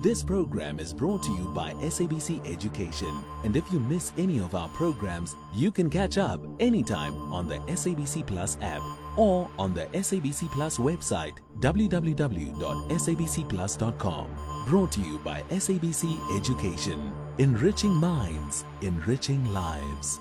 This program is brought to you by SABC Education. And if you miss any of our programs, you can catch up anytime on the SABC Plus app or on the SABC Plus website www.sabcplus.com. Brought to you by SABC Education. Enriching minds, enriching lives.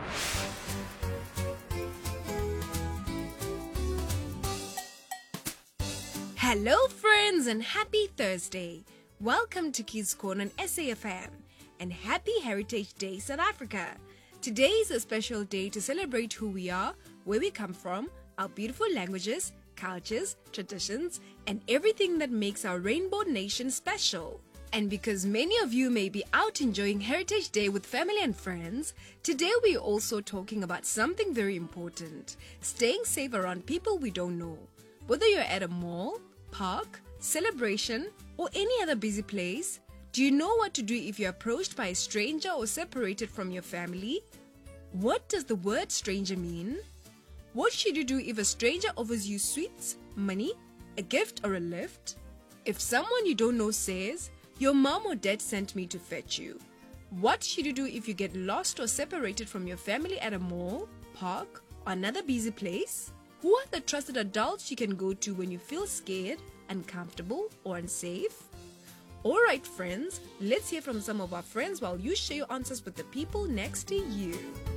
Hello friends and happy Thursday. Welcome to Kids Corner on SAFM and happy Heritage Day South Africa. Today is a special day to celebrate who we are, where we come from, our beautiful languages, cultures, traditions, and everything that makes our rainbow nation special. And because many of you may be out enjoying Heritage Day with family and friends, today we're also talking about something very important, staying safe around people we don't know. Whether you're at a mall, park, celebration, or any other busy place, do you know what to do if you're approached by a stranger or separated from your family? What does the word stranger mean? What should you do if a stranger offers you sweets, money, a gift, or a lift? If someone you don't know says, "Your mom or dad sent me to fetch you," what should you do if you get lost or separated from your family at a mall, park, or another busy place? Who are the trusted adults you can go to when you feel scared, uncomfortable, or unsafe? Alright friends, let's hear from some of our friends while you share your answers with the people next to you.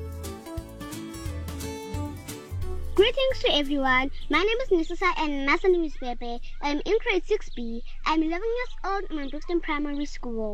Greetings to everyone. My name is Nisasa and my name is Pepe. I'm in grade 6B. I'm 11 years old. I'm in Brixton Primary School.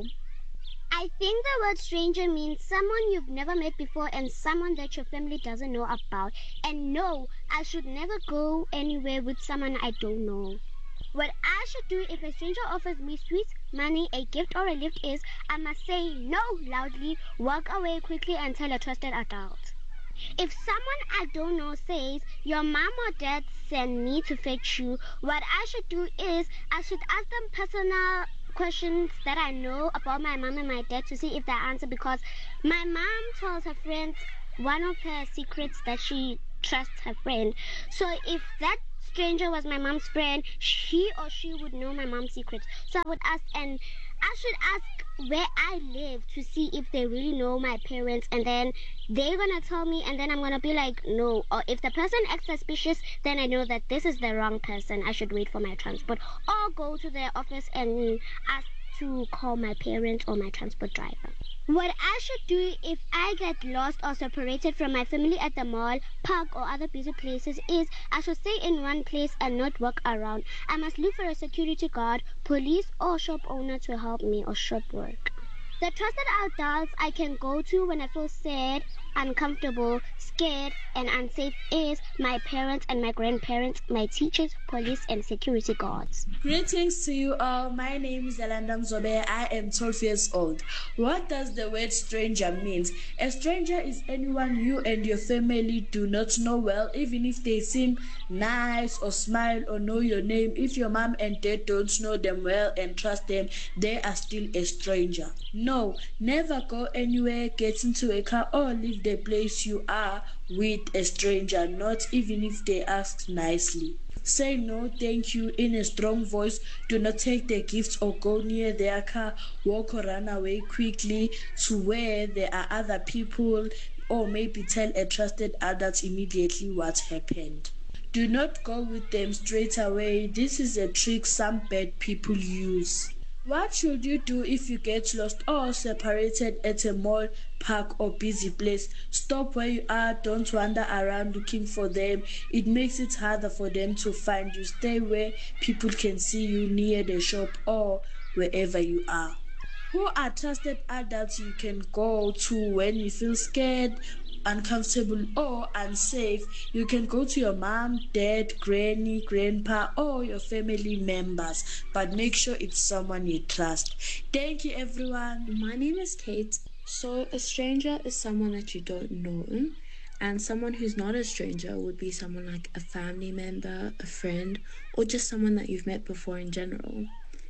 I think the word stranger means someone you've never met before and someone that your family doesn't know about. And no, I should never go anywhere with someone I don't know. What I should do if a stranger offers me sweets, money, a gift, or a lift is I must say no loudly, walk away quickly, and tell a trusted adult. If someone I don't know says, "Your mom or dad sent me to fetch you," what I should do is I should ask them personal questions that I know about my mom and my dad to see if they answer, because my mom tells her friends one of her secrets that she trusts her friend. So if that stranger was my mom's friend, he or she would know my mom's secrets. So I would ask, and I should ask where I live to see if they really know my parents, and then they're gonna tell me, and then I'm gonna be like no. Or if the person acts suspicious, then I know that this is the wrong person. I should wait for my transport or go to their office and ask to call my parents or my transport driver. What I should do if I get lost or separated from my family at the mall, park, or other busy places is I should stay in one place and not walk around. I must look for a security guard, police, or shop owner to help me, or shop work. The trusted adults I can go to when I feel sad, uncomfortable, scared, and unsafe is my parents and my grandparents, my teachers, police, and security guards. Greetings to you all. My name is Elanda Mzobe. I am 12 years old. What does the word stranger mean? A stranger is anyone you and your family do not know well, even if they seem nice or smile or know your name. If your mom and dad don't know them well and trust them, they are still a stranger. No, never go anywhere, get into a car, or leave the place you are with a stranger, not even if they ask nicely. Say no thank you in a strong voice. Do not take their gifts or go near their car. Walk or run away quickly to where there are other people, or maybe tell a trusted adult immediately what happened. Do not go with them straight away. This is a trick some bad people use. What should you do if you get lost or separated at a mall, park, or busy place? Stop where you are. Don't wander around looking for them. It makes it harder for them to find you. Stay where people can see you, near the shop or wherever you are. Who are trusted adults you can go to when you feel scared, uncomfortable, or unsafe? You can go to your mom, dad, granny, grandpa, or your family members, but make sure it's someone you trust. Thank you, everyone. My name is Kate. So a stranger is someone that you don't know, and someone who's not a stranger would be someone like a family member, a friend, or just someone that you've met before in general.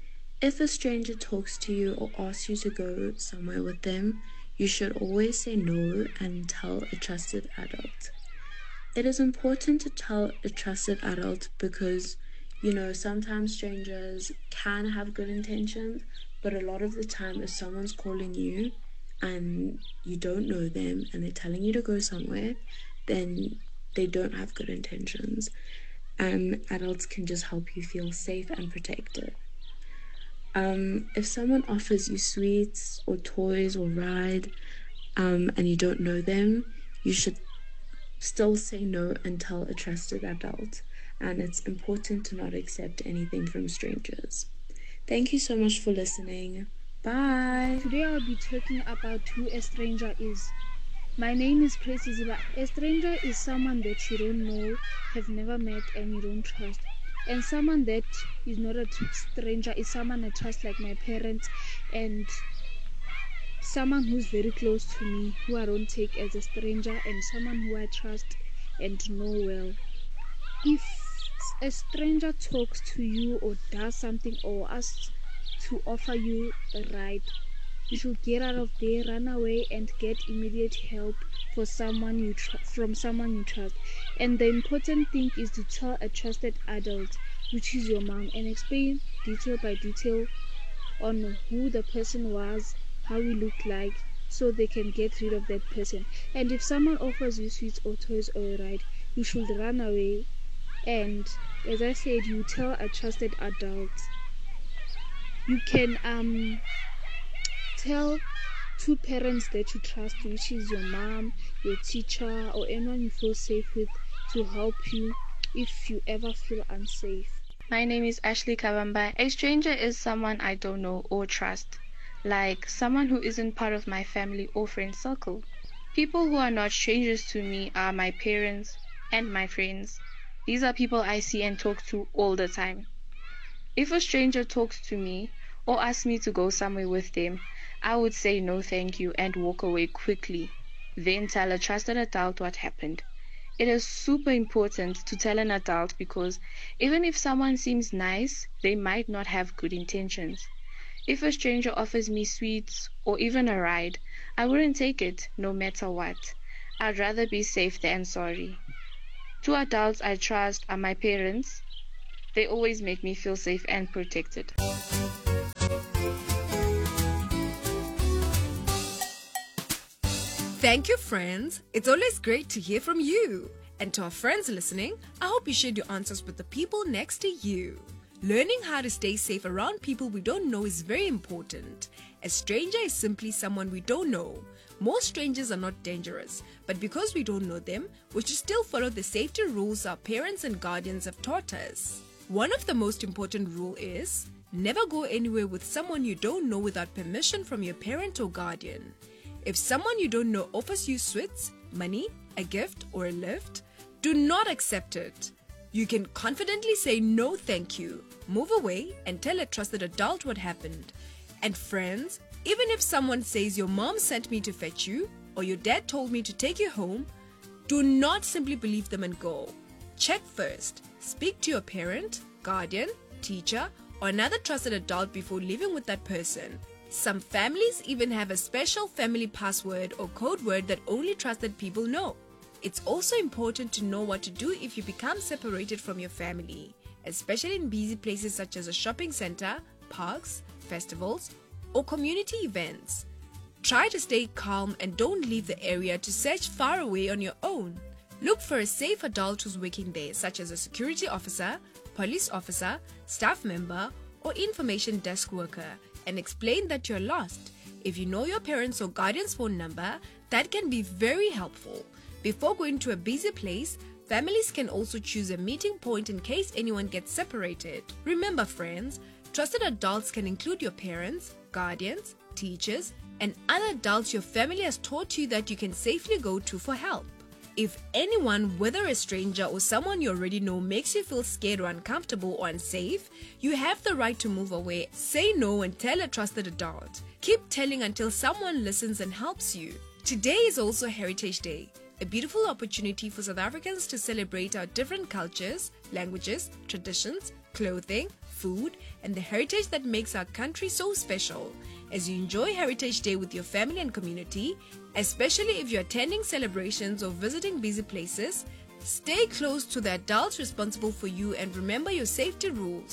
If a stranger talks to you or asks you to go somewhere with them, you should always say no and tell a trusted adult. It is important to tell a trusted adult because, sometimes strangers can have good intentions, But a lot of the time, if someone's calling you and you don't know them and they're telling you to go somewhere, then they don't have good intentions. And adults can just help you feel safe and protected. If someone offers you sweets or toys or ride, and you don't know them, you should still say no and tell a trusted adult. And it's important to not accept anything from strangers. Thank you so much for listening. Bye. Today I'll be talking about who a stranger is. My name is Tracy Ziba. A stranger is someone that you don't know, have never met, and you don't trust. And someone that is not a stranger is someone I trust, like my parents, and someone who's very close to me, who I don't take as a stranger, and someone who I trust and know well. If a stranger talks to you or does something or asks to offer you a ride, you should get out of there, run away, and get immediate help for someone from someone you trust. And the important thing is to tell a trusted adult, which is your mom, and explain detail by detail on who the person was, how he looked like, so they can get rid of that person. And if someone offers you sweets or toys or a ride, you should run away. And as I said, you tell a trusted adult. You can tell two parents that you trust, which is your mom, your teacher, or anyone you feel safe with, to help you if you ever feel unsafe. My name is Ashley Kabamba. A stranger is someone I don't know or trust, like someone who isn't part of my family or friend circle. People who are not strangers to me are my parents and my friends. These are people I see and talk to all the time. If a stranger talks to me or asks me to go somewhere with them, I would say no thank you and walk away quickly. Then tell a trusted adult what happened. It is super important to tell an adult, because even if someone seems nice, they might not have good intentions. If a stranger offers me sweets or even a ride, I wouldn't take it no matter what. I'd rather be safe than sorry. Two adults I trust are my parents. They always make me feel safe and protected. Thank you, friends. It's always great to hear from you. And to our friends listening, I hope you shared your answers with the people next to you. Learning how to stay safe around people we don't know is very important. A stranger is simply someone we don't know. Most strangers are not dangerous, but because we don't know them, we should still follow the safety rules our parents and guardians have taught us. One of the most important rules is never go anywhere with someone you don't know without permission from your parent or guardian. If someone you don't know offers you sweets, money, a gift, or a lift, do not accept it. You can confidently say no thank you, move away, and tell a trusted adult what happened. And friends, even if someone says your mom sent me to fetch you or your dad told me to take you home, do not simply believe them and go. Check first. Speak to your parent, guardian, teacher, or another trusted adult before leaving with that person. Some families even have a special family password or code word that only trusted people know. It's also important to know what to do if you become separated from your family, especially in busy places such as a shopping center, parks, festivals, or community events. Try to stay calm and don't leave the area to search far away on your own. Look for a safe adult who's working there, such as a security officer, police officer, staff member, or information desk worker, and explain that you're lost. If you know your parents' or guardian's phone number, that can be very helpful. Before going to a busy place, families can also choose a meeting point in case anyone gets separated. Remember, friends, trusted adults can include your parents, guardians, teachers, and other adults your family has taught you that you can safely go to for help. If anyone, whether a stranger or someone you already know, makes you feel scared or uncomfortable or unsafe, you have the right to move away. Say no and tell a trusted adult. Keep telling until someone listens and helps you. Today is also Heritage Day, a beautiful opportunity for South Africans to celebrate our different cultures, languages, traditions, clothing, food, and the heritage that makes our country so special. As you enjoy Heritage Day with your family and community, especially if you're attending celebrations or visiting busy places, stay close to the adults responsible for you and remember your safety rules.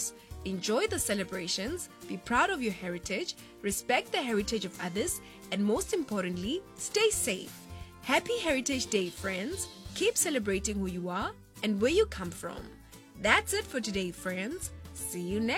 enjoy the celebrations, be proud of your heritage, respect the heritage of others, and most importantly, stay safe. Happy Heritage Day, friends. Keep celebrating who you are and where you come from. That's it for today, friends. See you next